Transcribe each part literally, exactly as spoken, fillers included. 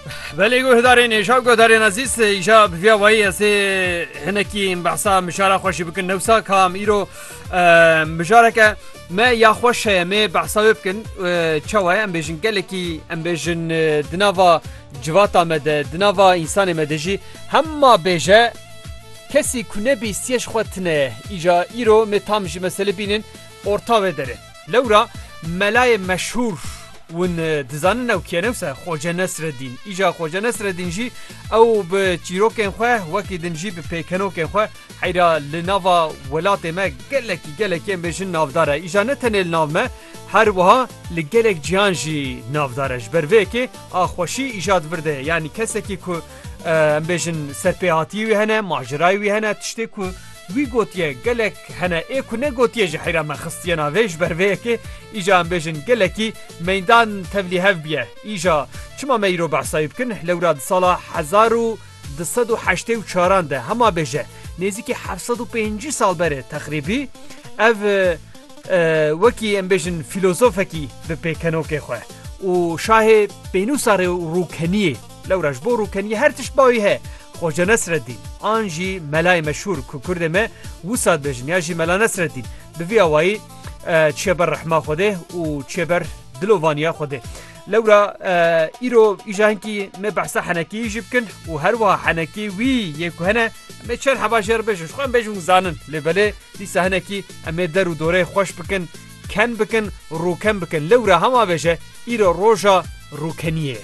بله گوهدارین ایشاب گوهدارین عزیز ایشاب ویا وایی از هنکی بحثا مشاره خوشی بکن نوسا کام ایرو مشاره که ما یا خوشه ما بحثا بکن چوای ام بیشن گلکی ام بیشن دنوا جواتا مده دنوا انسان مدهجی همه بیشه کسی کنه بیستیش خودتنه ایجا ایرو متامجی مسئله بینن ارتاوه داره لورا ملای مشهور ون دزانن او کینه وسه خوجه نصرالدین ایجا خوجه نصرالدین جی او به چیروکن خو وکی دنجی به پیکنوکن خو حیرا لناوا ولات ما گلکی گلکی بهشن نافداره ایجا نه تنه نام هر وها لگلک جیان جی نافدارش بروی که آخوشی ایجاد ورده یعنی کسی که کو بهشن سرپیاتی وی هنه ماجرای وی هنه تشته کو وی گوتیه گلک هنه ای کو نه گوتیه جه حیرا مخستینا ویش بروی که ایجا هم بیشن گلکی میدان تبلیه هف بیه ایجا چما میرو بحثایی بکن لوراد سالا هزار و دصد و هشت و چارانده همه بیشه نیزی که هفتصد و پنجی سال بره تقریبی او وکی ام بیشن فیلوزوفکی به پیکنو که خواه و شاه بینوسار روکنیه لوراش بو روکنیه هر تش باویه خوجه نصرالدین آنجی ملای مشهور که کرده ما وساد بجن یا جی ملا نصرالدین بوی آوائی چه بر رحمه خوده و چه بر دلووانیا خوده لورا ایرو ایجا هنکی ما بحثا حنکی ایجی بکن و هر وها حنکی وی یکو هنه ما چند حباشه رو بجن شخوان بجن زانن لباله دیسا هنکی اما در و دوره خوش بکن کن بکن روکن بکن لورا همه بجه ایرو روژا روکنیه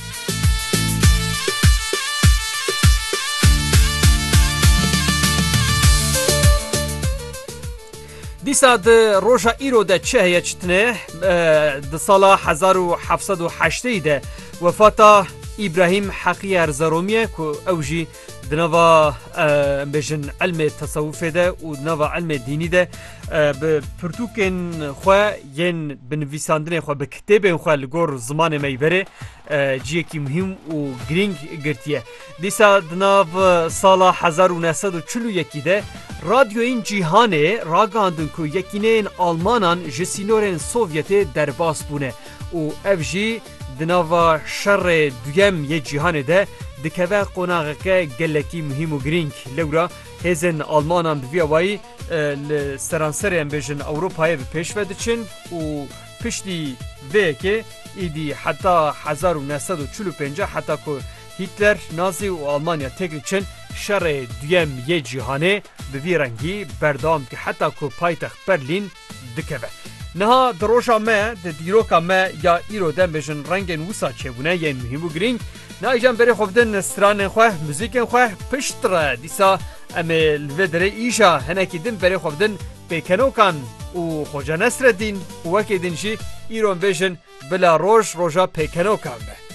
دیسا ده روژا ایرو ده چه هیه چتنه ده سالا هزار و هفتصد و هشت ده وفاتا ابراهیم حقی ارزارومیه که اوجی دنوا بجن علم تصوف ده و دنوا علم دینی ده به پرتوکن خواه ین بنویساندن خواه به کتاب خواه لگور زمان میبره جیه که مهم و گرینگ گرتیه دیسا دنوا سالا هزار و نهصد و چهل و یک ده رادیو این جیهانه راگاندن که یکینه این آلمانان جسینورن سوویت در باس بونه و افجی دنوا شر دویم یه جیهانه ده دکوه قناغه گلکی مهم و گرینگ لورا هزن آلمانان بوی آوائی لسرانسر هم بیشن اوروپای پیش ودچن و پشتی وی که ایدی حتی هزار و نهصد و چهل و پنج حتی که هیتلر نازی و آلمانیا تکلیچن شر دویم یه جیهانه به وی رنگی بردام که حتی که پایتخت برلین دکوه نها دروشا ما دیروکا ما یا ایرو دم بشن رنگ نوسا چبونه یه مهم و گرینگ نه ایجان بری خوبدن ستران خواه موزیک خواه پشتره دیسا اما الودره ایشا هنکی دن بری خوبدن پیکنوکان و خوجه نصرالدین و وکی دنشی ایرون بشن بلا روش روژا پیکنوکان به